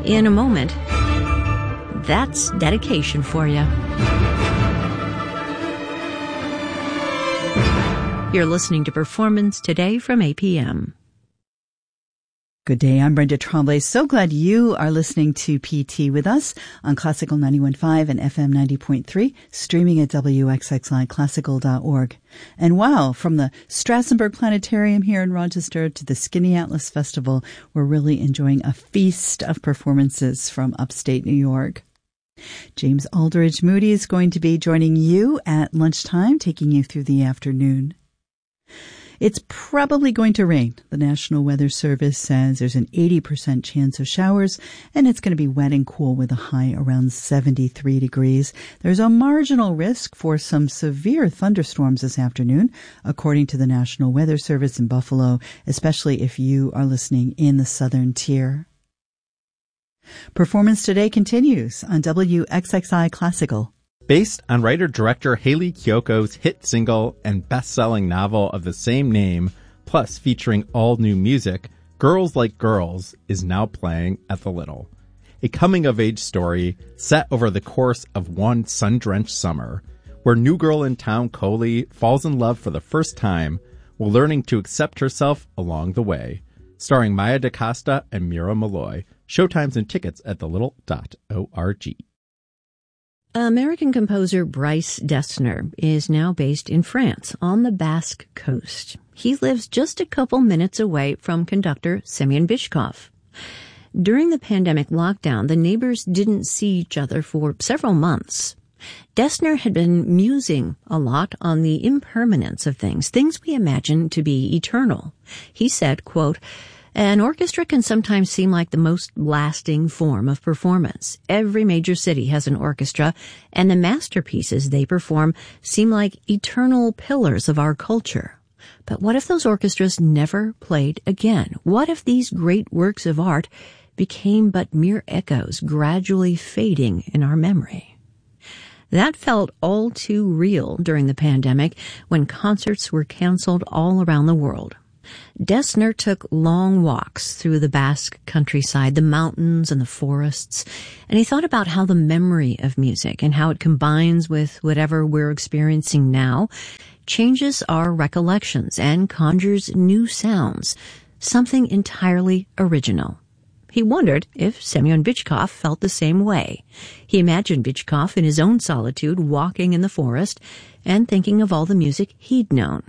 In a moment, that's dedication for you. You're listening to Performance Today from APM. Good day, I'm Brenda Tremblay. So glad you are listening to PT with us on Classical 91.5 and FM 90.3, streaming at wxxiclassical.org. And wow, from the Strassenberg Planetarium here in Rochester to the Skinny Atlas Festival, we're really enjoying a feast of performances from upstate New York. James Aldridge Moody is going to be joining you at lunchtime, taking you through the afternoon. It's probably going to rain. The National Weather Service says there's an 80% chance of showers, and it's going to be wet and cool with a high around 73 degrees. There's a marginal risk for some severe thunderstorms this afternoon, according to the National Weather Service in Buffalo, especially if you are listening in the southern tier. Performance Today continues on WXXI Classical. Based on writer-director Hayley Kiyoko's hit single and best-selling novel of the same name, plus featuring all-new music, Girls Like Girls is now playing at the Little. A coming-of-age story set over the course of one sun-drenched summer, where new girl in town Coley falls in love for the first time while learning to accept herself along the way. Starring Maya DaCosta and Mira Malloy. Showtimes and tickets at thelittle.org. American composer Bryce Dessner is now based in France on the Basque Coast. He lives just a couple minutes away from conductor Semyon Bychkov. During the pandemic lockdown, the neighbors didn't see each other for several months. Dessner had been musing a lot on the impermanence of things we imagine to be eternal. He said, quote, "An orchestra can sometimes seem like the most lasting form of performance. Every major city has an orchestra, and the masterpieces they perform seem like eternal pillars of our culture. But what if those orchestras never played again? What if these great works of art became but mere echoes, gradually fading in our memory?" That felt all too real during the pandemic when concerts were canceled all around the world. Dessner took long walks through the Basque countryside, the mountains and the forests, and he thought about how the memory of music and how it combines with whatever we're experiencing now changes our recollections and conjures new sounds, something entirely original. He wondered if Semyon Bychkov felt the same way. He imagined Bychkov in his own solitude walking in the forest and thinking of all the music he'd known.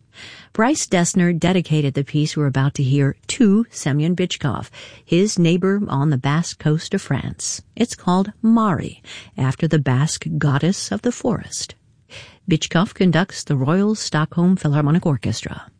Bryce Dessner dedicated the piece we're about to hear to Semyon Bychkov, his neighbor on the Basque coast of France. It's called Mari, after the Basque goddess of the forest. Bychkov conducts the Royal Stockholm Philharmonic Orchestra.